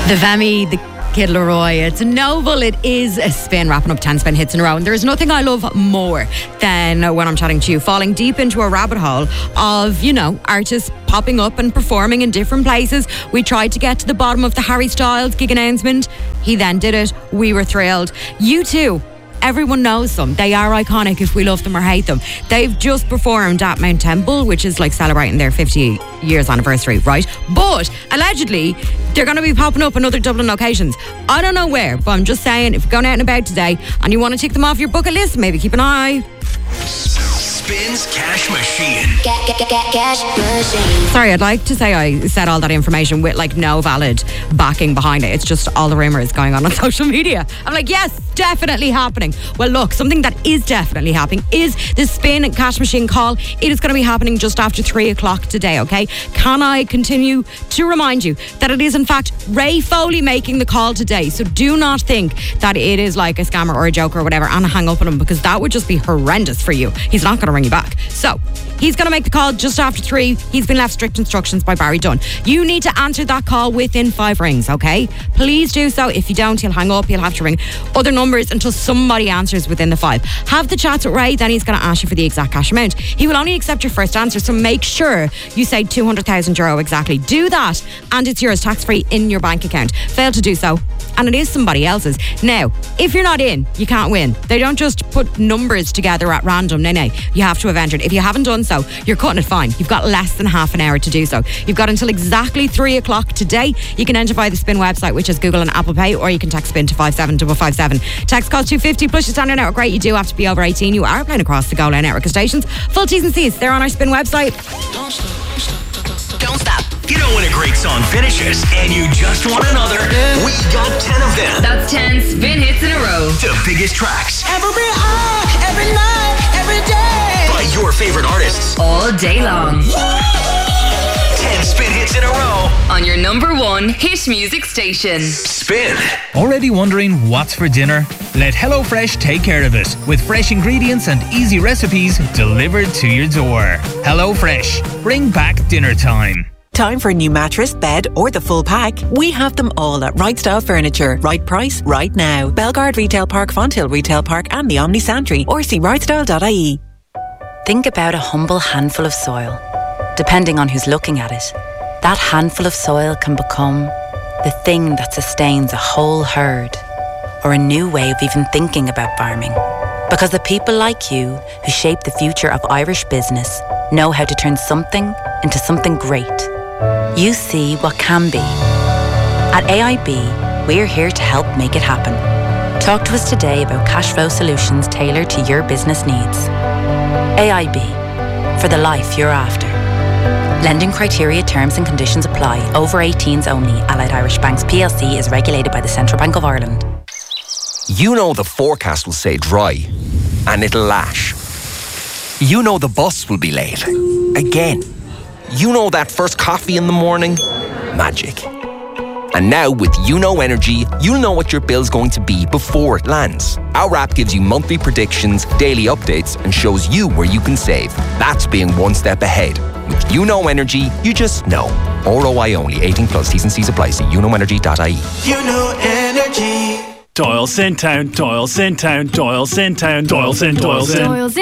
The Vemi, the Kid Leroy. It's Noble. It is a spin, wrapping up 10 spin hits in a row. And there's nothing I love more than when I'm chatting to you, falling deep into a rabbit hole of, artists popping up and performing in different places. We tried to get to the bottom of the Harry Styles gig announcement. He then did it. We were thrilled. You too. Everyone knows them. They are iconic if we love them or hate them. They've just performed at Mount Temple, which is like celebrating their 50 years anniversary, right? But allegedly, they're going to be popping up in other Dublin locations. I don't know where, but I'm just saying, if you're going out and about today and you want to tick them off your bucket list, maybe keep an eye. Spins Cash Machine. Cash Machine. Sorry, I'd like to say I said all that information with no valid backing behind it. It's just all the rumours going on social media. I'm like, yes, definitely happening. Well, look, something that is definitely happening is the Spin Cash Machine call. It is going to be happening just after 3 o'clock today, okay? Can I continue to remind you that it is in fact Ray Foley making the call today? So do not think that it is like a scammer or a joke or whatever and hang up on him, because that would just be horrendous for you. He's not going to ring you back. So he's going to make the call just after 3. He's been left strict instructions by Barry Dunn. You need to answer that call within 5 rings, okay? Please do so. If you don't, he'll hang up. He'll have to ring other numbers until somebody answers within the 5. Have the chats with Ray, then he's going to ask you for the exact cash amount. He will only accept your first answer, so make sure you say €200,000 exactly. Do that, and it's yours tax-free in your bank account. Fail to do so, and it is somebody else's. Now, if you're not in, you can't win. They don't just put numbers together at random. No. You have to have entered. If you haven't done so, you're cutting it fine. You've got less than half an hour to do so. You've got until exactly 3 o'clock today. You can enter via the Spin website, which is Google and Apple Pay, or you can text Spin to 57557. Text costs $2.50 plus your standard network rate. You do have to be over 18. You are playing across the Go Line network of stations. Full T's and C's, they're on our Spin website. Don't stop. You know when a great song finishes and you just want another? We got 10 of them. That's 10 spin hits in a row. The biggest tracks. Every hour, every night, every day. By your favorite artists. All day long. 10 spin hits in a row. On your number 1 hit music station. Spin. Already wondering what's for dinner? Let HelloFresh take care of it with fresh ingredients and easy recipes delivered to your door. HelloFresh. Bring back dinner time. Time for a new mattress, bed or the full pack? We have them all at Right Style Furniture. Right price, right now. Belgard Retail Park, Fonthill Retail Park and the Omni Santry, or see rightstyle.ie. Think about a humble handful of soil. Depending on who's looking at it, that handful of soil can become the thing that sustains a whole herd, or a new way of even thinking about farming. Because the people like you who shape the future of Irish business know how to turn something into something great. You see what can be. At AIB, we're here to help make it happen. Talk to us today about cash flow solutions tailored to your business needs. AIB, for the life you're after. Lending criteria, terms and conditions apply. Over 18s only. Allied Irish Banks PLC is regulated by the Central Bank of Ireland. You know the forecast will say dry, and it'll lash. You know the bus will be late. Again. You know that first coffee in the morning? Magic. And now with YouKnow Energy, you'll know what your bill's going to be before it lands. Our app gives you monthly predictions, daily updates, and shows you where you can save. That's being one step ahead. With YouKnow Energy, you just know. ROI only. 18 plus. T's and C's apply. See youknowenergy.ie. YouKnow Energy. Doyle Centown, Doyle Centown, Doyle Centown, Doyle Centown.